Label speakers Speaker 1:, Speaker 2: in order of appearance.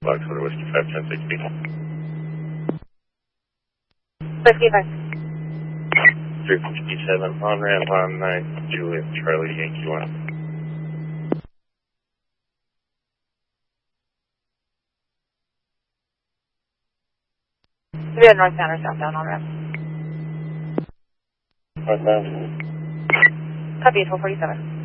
Speaker 1: Foxtrot Whiskey 51060.
Speaker 2: 55.
Speaker 1: 357 on ramp on 9 Juliet Charlie Yankee 1.
Speaker 2: We have northbound or southbound on ramp.
Speaker 1: Northbound.
Speaker 2: Copy 1247.